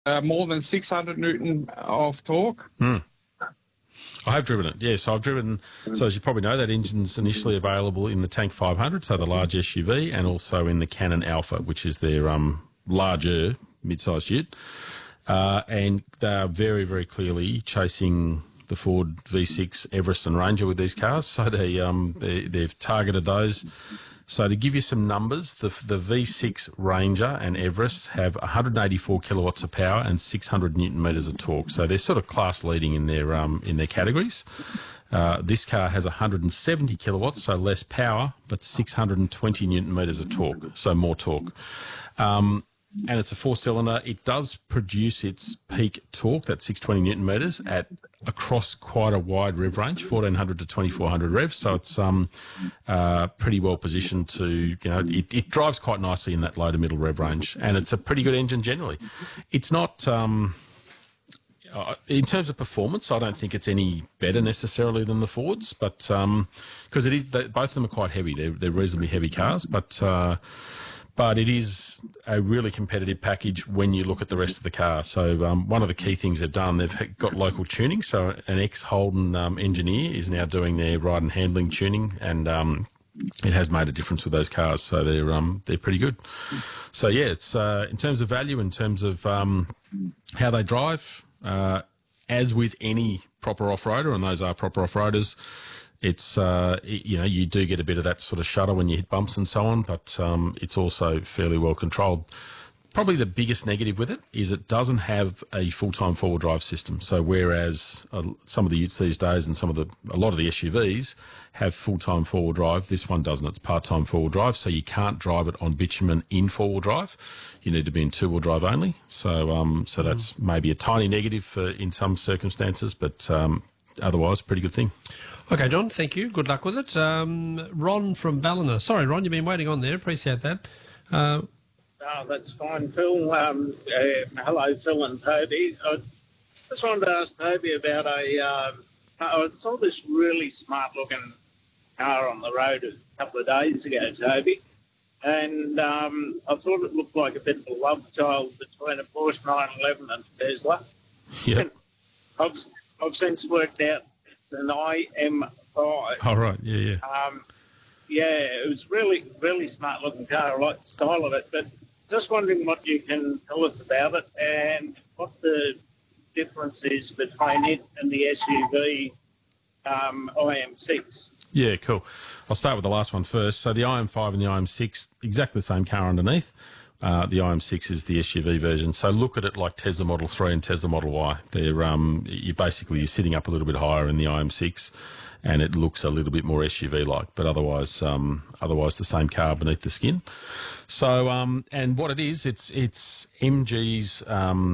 more than 600 Newton of torque. I have driven it, yes. I've driven, so as you probably know, that engine's initially available in the Tank 500, so the large SUV, and also in the Canon Alpha, which is their larger mid-sized ute. And they're very, very clearly chasing the Ford V6 Everest and Ranger with these cars, so they've targeted those. So to give you some numbers, the V6 Ranger and Everest have 184 kilowatts of power and 600 newton meters of torque. So they're sort of class leading in their categories. This car has 170 kilowatts, so less power, but 620 newton meters of torque, so more torque. And it's a four-cylinder. It does produce its peak torque, that's 620 newton meters, across quite a wide rev range, 1400 to 2400 revs. So it's pretty well positioned to, it drives quite nicely in that low to middle rev range, and it's a pretty good engine generally. It's not. In terms of performance, I don't think it's any better necessarily than the Fords, but because both of them are quite heavy. They're reasonably heavy cars, but it is a really competitive package when you look at the rest of the car. So one of the key things they've done, they've got local tuning. So an ex-Holden engineer is now doing their ride and handling tuning, and it has made a difference with those cars. So they're pretty good. So yeah, it's in terms of value, in terms of how they drive, as with any proper off-roader, and those are proper off-roaders, it's, you do get a bit of that sort of shudder when you hit bumps and so on, but it's also fairly well controlled. Probably the biggest negative with it is it doesn't have a full-time four-wheel drive system. So whereas some of the utes these days and a lot of the SUVs have full-time four-wheel drive, this one doesn't. It's part-time four-wheel drive, so you can't drive it on bitumen in four-wheel drive. You need to be in two-wheel drive only. So that's maybe a tiny negative in some circumstances, but otherwise, pretty good thing. Okay, John, thank you. Good luck with it. Ron from Ballina. Sorry, Ron, you've been waiting on there. Appreciate that. Oh, that's fine, Phil. Hello, Phil and Toby. I just wanted to ask Toby about I saw this really smart-looking car on the road a couple of days ago, Toby, and I thought it looked like a bit of a love child between a Porsche 911 and a Tesla. Yeah. I've since worked out it's an IM5. Oh, right. Yeah. Yeah, it was really, really smart-looking car. I like the style of it, but just wondering what you can tell us about it and what the difference is between it and the SUV IM6. Yeah, cool. I'll start with the last one first. So the IM5 and the IM6, exactly the same car underneath. The IM6 is the SUV version. So look at it like Tesla Model 3 and Tesla Model Y. They're you're sitting up a little bit higher in the IM6, and it looks a little bit more SUV-like, but otherwise the same car beneath the skin. So and what it is, it's MG's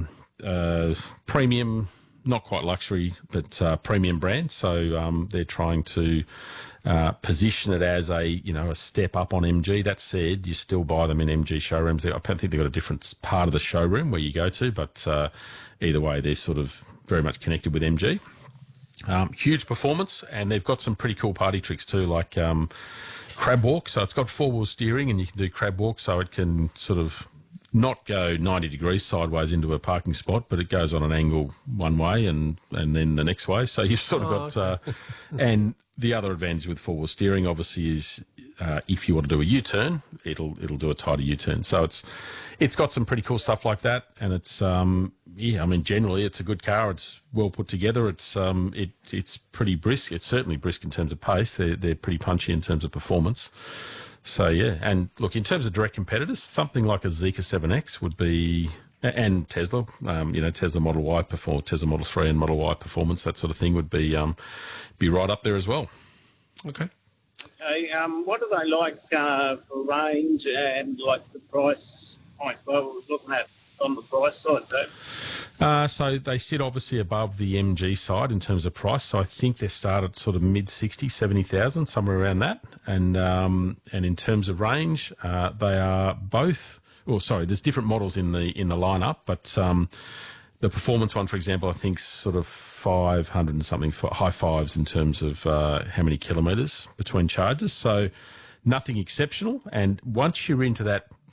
premium, not quite luxury, but premium brand. So they're trying to position it as a step up on MG. That said, you still buy them in MG showrooms. I think they've got a different part of the showroom where you go to, but either way, they're sort of very much connected with MG. Huge performance, and they've got some pretty cool party tricks too, like crab walk. So it's got four-wheel steering, and you can do crab walk, so it can sort of not go 90 degrees sideways into a parking spot, but it goes on an angle one way and then the next way. So you've sort of got, okay. And the other advantage with four-wheel steering, obviously, is if you want to do a U-turn, it'll do a tighter U-turn. So it's got some pretty cool stuff like that, and it's generally it's a good car. It's well put together. It's pretty brisk. It's certainly brisk in terms of pace. They're pretty punchy in terms of performance. So yeah, and look, in terms of direct competitors, something like a Zeekr 7X would be, and Tesla, Tesla Model Y Tesla Model 3 and Model Y performance, that sort of thing would be right up there as well. Okay. What do they like for range and like the price point? Well, we're looking at on the price side though. So they sit obviously above the MG side in terms of price. So I think they start at sort of mid-60, 70,000, somewhere around that. And in terms of range, they are both. Oh, sorry, there's different models in the lineup, but the performance one, for example, I think sort of 500 and something, high fives in terms of how many kilometres between charges. So nothing exceptional. And once you're into that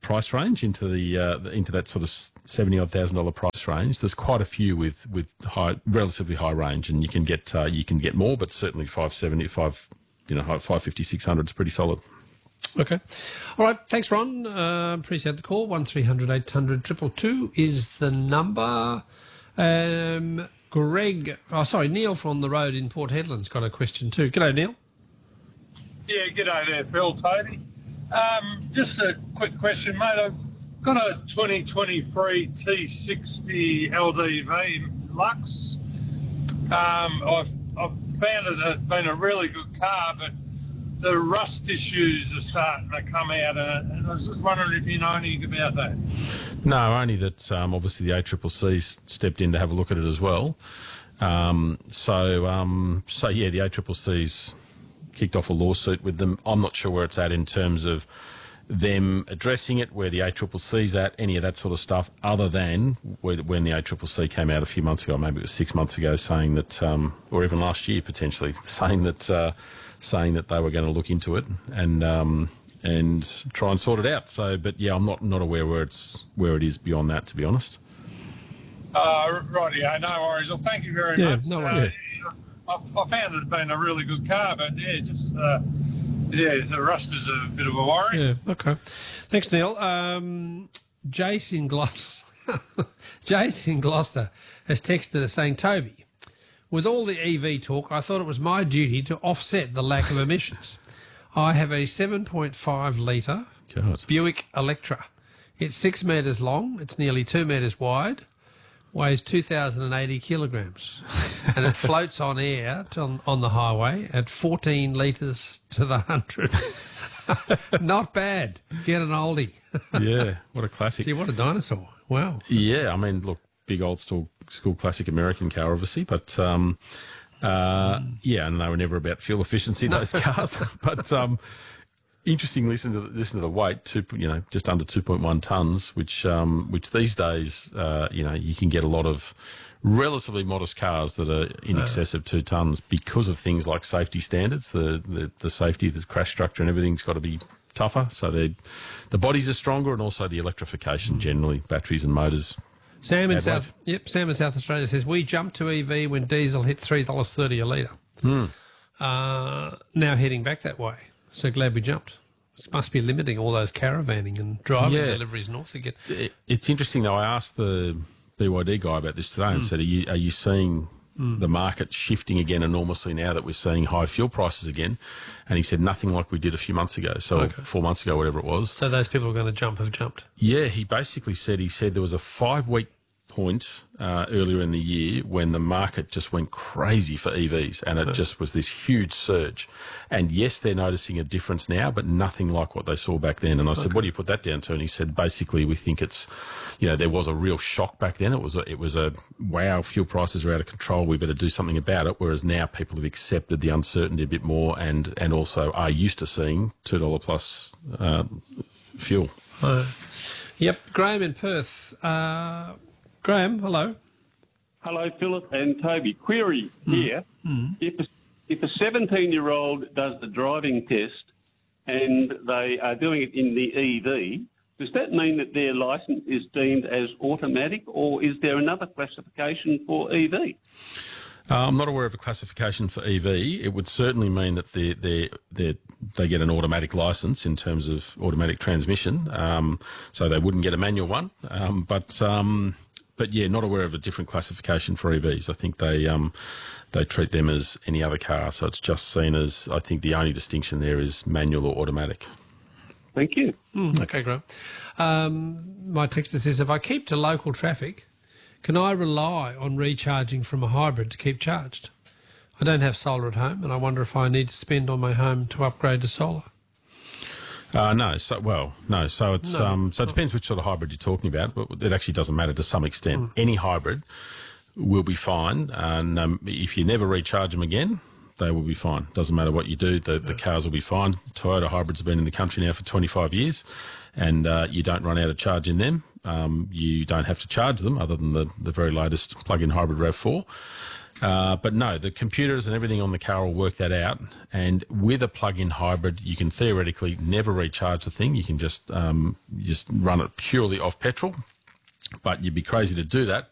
price range, into that sort of $70,000 price range, there's quite a few with relatively high range, and you can get more, but certainly 575, 550, 600 is pretty solid. Okay. All right. Thanks, Ron. Appreciate the call. 1300 800 222 is the number. Neil from the road in Port Hedland's got a question too. G'day, Neil. Yeah, g'day there, Phil, Toby. Just a quick question, mate. I've got a 2023 T60 LDV Lux. I've found it has been a really good car, but the rust issues are starting to come out, and I was just wondering if you know anything about that. No, only that obviously the ACCC stepped in to have a look at it as well. So yeah, the ACCC's kicked off a lawsuit with them. I'm not sure where it's at in terms of them addressing it, where the ACCC's at, any of that sort of stuff, other than when the ACCC came out a few months ago, maybe it was 6 months ago, saying that, or even last year potentially, saying that they were going to look into it and try and sort it out. So, but yeah, I'm not aware where it is beyond that, to be honest. Rightio, no worries. Well, thank you very much. No worries. I found it being a really good car, but yeah, just the rust is a bit of a worry. Yeah. Okay. Thanks, Neil. Jace in Gloucester. Jace in Gloucester has texted us saying, Toby, with all the EV talk, I thought it was my duty to offset the lack of emissions. I have a 7.5 litre Buick Electra. It's 6 metres long. It's nearly 2 metres wide. Weighs 2,080 kilograms, and it floats on air on the highway at 14 litres to the 100. Not bad. Get an oldie. Yeah, what a classic. Gee, what a dinosaur. Wow. Yeah, I mean, look, big old school classic American car, obviously, but yeah, and they were never about fuel efficiency, those cars. But interesting, listen to the weight, just under 2.1 tonnes, which these days, you can get a lot of relatively modest cars that are in excess of 2 tonnes because of things like safety standards. The safety, the crash structure and everything's got to be tougher. So the bodies are stronger, and also the electrification generally, batteries and motors. Sam in South Australia says, we jumped to EV when diesel hit $3.30 a litre. Now heading back that way. So glad we jumped. It must be limiting all those caravanning and driving deliveries north again. It's interesting, though. I asked the BYD guy about this today and said, are you seeing the market shifting again enormously now that we're seeing high fuel prices again? And he said nothing like we did a few months ago, 4 months ago, whatever it was. So those people who are going to jump have jumped? Yeah, he basically said there was a 5-week point earlier in the year when the market just went crazy for EVs, and it just was this huge surge. And yes, they're noticing a difference now, but nothing like what they saw back then. And I said, what do you put that down to? And he said, basically, we think it's, there was a real shock back then. It was a wow, fuel prices are out of control, we better do something about it. Whereas now people have accepted the uncertainty a bit more, and also are used to seeing $2 plus fuel. Yep. Graham in Perth. Graham, hello. Hello, Philip and Toby. Query here. If a 17-year-old does the driving test and they are doing it in the EV, does that mean that their licence is deemed as automatic, or is there another classification for EV? I'm not aware of a classification for EV. It would certainly mean that they get an automatic licence in terms of automatic transmission, so they wouldn't get a manual one. But yeah, not aware of a different classification for EVs. I think they treat them as any other car, so it's just seen as, I think the only distinction there is manual or automatic. Thank you. Okay, Graham. My texter says, if I keep to local traffic, can I rely on recharging from a hybrid to keep charged? I don't have solar at home, and I wonder if I need to spend on my home to upgrade to solar. No. So it depends which sort of hybrid you're talking about, but it actually doesn't matter to some extent. Any hybrid will be fine, and if you never recharge them again, they will be fine. Doesn't matter what you do, the cars will be fine. Toyota hybrids have been in the country now for 25 years, and you don't run out of charge in them. You don't have to charge them, other than the very latest plug-in hybrid RAV4. But no, the computers and everything on the car will work that out. And with a plug-in hybrid, you can theoretically never recharge the thing. You can just run it purely off petrol. But you'd be crazy to do that